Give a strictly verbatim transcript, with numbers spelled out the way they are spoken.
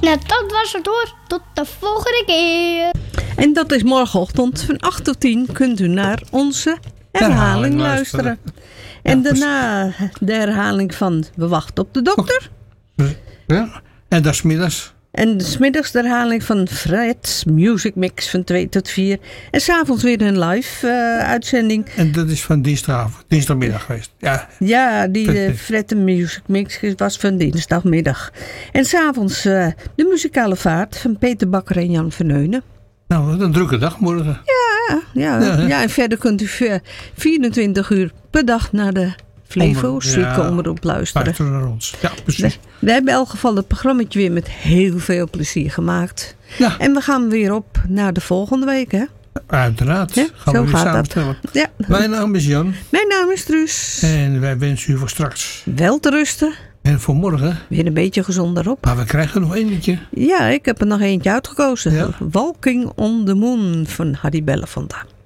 Nou, dat was het hoor. Tot de volgende keer. En dat is morgenochtend van acht tot tien kunt u naar onze herhaling, herhaling luisteren. luisteren. En ja, daarna de herhaling van We wachten op de dokter. Ja, en dat is middags. En 's middags de herhaling van Fred's Music Mix van twee tot vier. En 's avonds weer een live uh, uitzending. En dat is van dinsdagavond, dinsdagmiddag geweest. Ja, ja die uh, Fred's Music Mix was van dinsdagmiddag. En 's avonds uh, de muzikale vaart van Peter Bakker en Jan Verneunen. Nou, een drukke dag morgen. Ja, ja, ja. ja en verder kunt u vierentwintig uur per dag naar de Flevo Zwikke Omroep luisteren. Naar ons. Ja, precies. We, we hebben in elk geval het programma weer met heel veel plezier gemaakt. Ja. En we gaan weer op naar de volgende week, hè? Uiteraard. Ja, gaan zo we weer gaat dat. Ja. Mijn naam is Jan. Mijn naam is Truus. En wij wensen u voor straks wel te rusten. En voor morgen weer een beetje gezonder op. Maar we krijgen nog eentje. Ja, ik heb er nog eentje uitgekozen. Ja. Walking on the Moon van Harry Belafonte.